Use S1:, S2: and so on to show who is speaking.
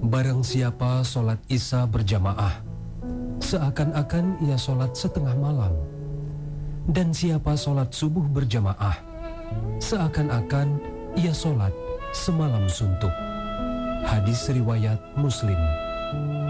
S1: Barang siapa sholat Isya berjamaah, seakan-akan ia sholat setengah malam. Dan siapa sholat subuh berjamaah, seakan-akan ia sholat semalam suntuk. Hadis riwayat Muslim.